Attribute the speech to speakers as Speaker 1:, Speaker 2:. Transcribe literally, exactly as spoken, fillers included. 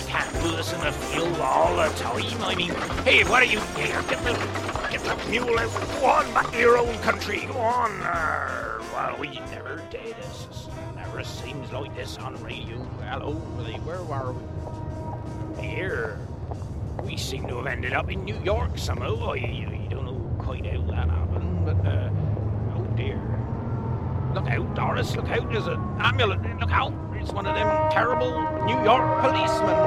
Speaker 1: can't do this in the field all the time. I mean, hey, what are you here? Get the, get the mule out. Go on back to your own country. Go on. Uh, well, we never did this. It never seems like this on radio. Hello, where are we? Here. We seem to have ended up in New York somehow. I, I don't know quite how that happened, but, uh, oh dear. Look out, Doris, look out. There's an ambulance. Look out. It's one of them terrible New York policemen.